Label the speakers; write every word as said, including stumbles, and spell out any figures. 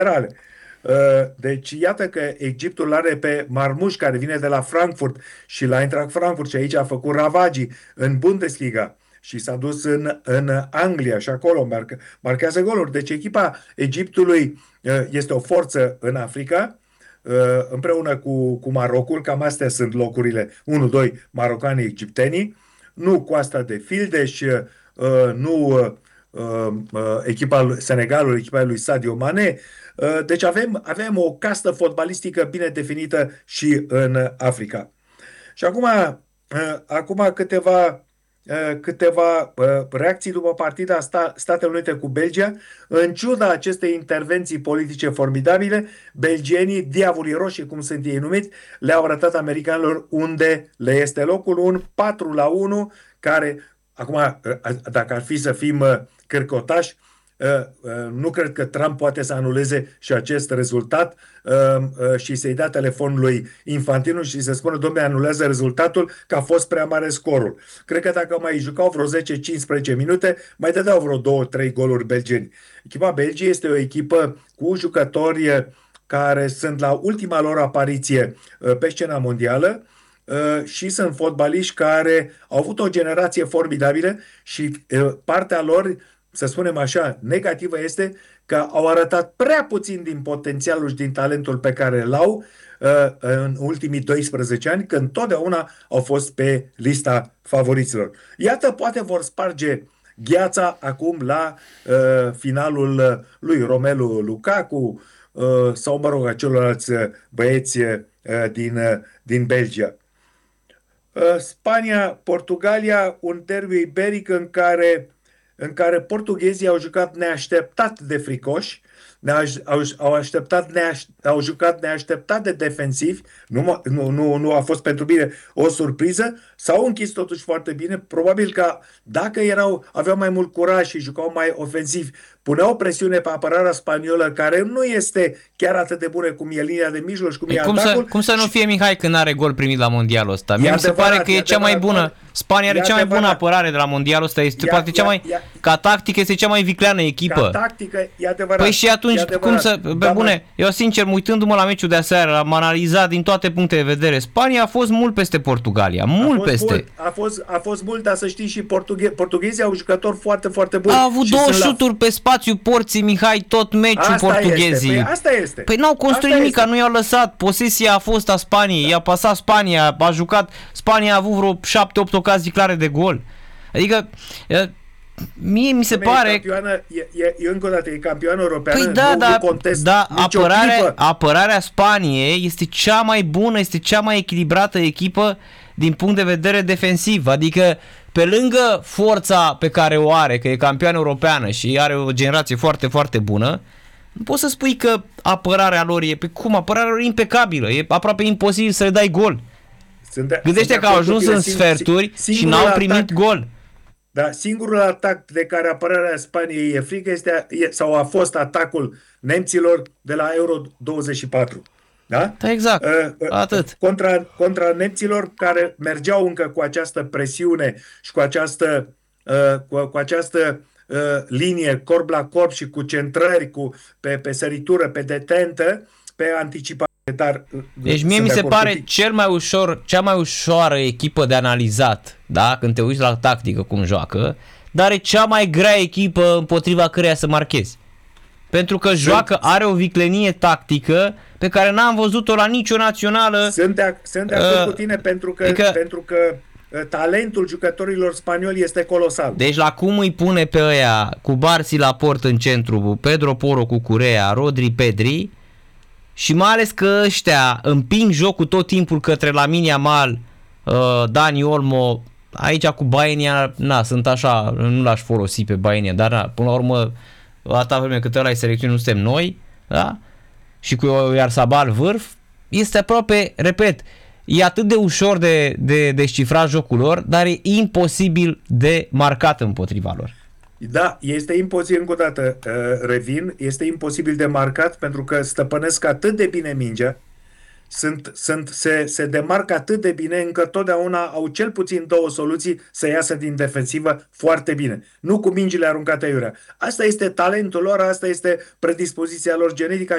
Speaker 1: generale. Uh, Deci iată că Egiptul are pe Marmuș, care vine de la Frankfurt, și la Eintracht Frankfurt, și aici a făcut ravagii în Bundesliga și s-a dus în, în Anglia și acolo marcă, marchează goluri. Deci echipa Egiptului uh, este o forță în Africa, uh, împreună cu, cu Marocul. Cam astea sunt locurile unu doi, marocanii, egiptenii, nu Coasta de Fildeș, uh, nu uh, uh, echipa lui Senegalului, echipa lui Sadio Mane. Uh, Deci avem, avem o castă fotbalistică bine definită și în Africa. Și acum, uh, acum câteva, uh, câteva uh, reacții după partida sta, Statele Unite cu Belgia. În ciuda acestei intervenții politice formidabile, belgienii, diavolii roșii, cum sunt ei numiți, le-au arătat americanilor unde le este locul. Un patru la unu care, acum, uh, dacă ar fi să fim uh, cârcotași, Uh, uh, nu cred că Trump poate să anuleze și acest rezultat uh, uh, și să-i dea telefonul lui Infantino și să spună: domnule, anulează rezultatul, că a fost prea mare scorul. Cred că dacă mai jucau vreo zece cincisprezece minute, mai dădeau vreo două trei goluri belgeni. Echipa Belgiei este o echipă cu jucători care sunt la ultima lor apariție uh, pe scena mondială, uh, și sunt fotbaliști care au avut o generație formidabilă și uh, partea lor, să spunem așa, negativă, este că au arătat prea puțin din potențialul și din talentul pe care l-au uh, în ultimii doisprezece ani, când totdeauna au fost pe lista favoriților. Iată, poate vor sparge gheața acum la uh, finalul lui Romelu Lukaku uh, sau, mă rog, a celorlalți băieți uh, din, uh, din Belgia. Uh, Spania, Portugalia, un derby iberic în care în care portughezii au jucat neașteptat de fricoși, au, au, așteptat, neaș, au jucat neașteptat de defensivi, nu, nu, nu, nu a fost pentru mine o surpriză, s-au închis totuși foarte bine, probabil că dacă erau, aveau mai mult curaj și jucau mai ofensiv, puneau presiune pe apărarea spaniolă, care nu este chiar atât de bună cum e linia de mijloc și cum e,
Speaker 2: cum
Speaker 1: atacul.
Speaker 2: Să, cum să nu fie, Mihai, când are gol primit la mondialul ăsta? Mie mi se pare că e, e cea mai bună. Spania are cea mai bună apărare de la mondialul ăsta. Este poate cea mai, ia, ca tactică este cea mai vicleană echipă.
Speaker 1: Ca tactică, e adevărat.
Speaker 2: Păi și atunci, cum să... Pe da, bune, eu sincer, uitându-mă la meciul de aseară, am analizat din toate punctele de vedere. Spania a fost mult peste Portugalia. Mult peste.
Speaker 1: Mult, a, fost, a fost mult, dar să știi și portughe, portughezii au jucători foarte, foarte buni.
Speaker 2: Au avut două șuturi la... pe spațiu porții, Mihai, tot meciul asta portughezii.
Speaker 1: Este. Păi asta este.
Speaker 2: Păi n-au construit nimic, nu i-au lăsat. Posesia a fost a Spaniei, i-a pasat Spania, a jucat. Spania a avut vreo șapte opt ocazii clare de gol. Adică... Mie mi se
Speaker 1: Dom'le,
Speaker 2: pare...
Speaker 1: E, campioană, e, e, e încă o dată, e campioană europeană,
Speaker 2: păi da,
Speaker 1: nu,
Speaker 2: da,
Speaker 1: nu contest
Speaker 2: da,
Speaker 1: nicio
Speaker 2: apărarea,
Speaker 1: clipă.
Speaker 2: apărarea Spaniei este cea mai bună, este cea mai echilibrată echipă din punct de vedere defensiv. Adică, pe lângă forța pe care o are, că e campioană europeană și are o generație foarte, foarte bună, nu poți să spui că apărarea lor e... Pe cum? Apărarea lor e impecabilă. E aproape imposibil să le dai gol.
Speaker 1: De,
Speaker 2: Gândește că au ajuns în sferturi și n-au primit atac. gol.
Speaker 1: Da, singurul atac de care apărarea Spaniei e frică este, sau a fost atacul nemților de la Euro douăzeci și patru. Da?
Speaker 2: Da, exact.
Speaker 1: Uh,
Speaker 2: Atât.
Speaker 1: Contra, contra nemților, care mergeau încă cu această presiune și cu această, uh, cu, cu această uh, linie corp la corp și cu centrări, cu, pe, pe săritură, pe detentă, pe anticipare. Dar,
Speaker 2: deci mie mi se pare cel mai ușor, cea mai ușoară echipă de analizat, da? Când te uiți la tactică cum joacă, dar e cea mai grea echipă împotriva căreia să marchezi. Pentru că joacă, are o viclenie tactică pe care n-am văzut-o la nicio națională.
Speaker 1: Sunt de, sunt de acord uh, cu tine pentru că, adică, pentru că talentul jucătorilor spanioli este colosal.
Speaker 2: Deci la cum îi pune pe ăia cu Barsi la port în centru, Pedro Porro cu Curea, Rodri, Pedri, și mai ales că ăștia împing jocul tot timpul către Lamine Yamal, uh, Dani Olmo, aici cu Baenia, na, sunt așa, nu l-aș folosi pe Baenia, dar na, până la urmă, atâta vreme cât ăla e selecțiune, nu suntem noi, da? Și cu Oyarzabal vârf, este aproape, repet, e atât de ușor de, de descifrat jocul lor, dar e imposibil de marcat împotriva lor.
Speaker 1: Da, este imposibil, încă o dată revin, este imposibil de marcat pentru că stăpânesc atât de bine mingea, sunt, sunt, se, se demarcă atât de bine încă totdeauna au cel puțin două soluții să iasă din defensivă foarte bine. Nu cu mingile aruncate aiurea. Asta este talentul lor, asta este predispoziția lor genetică.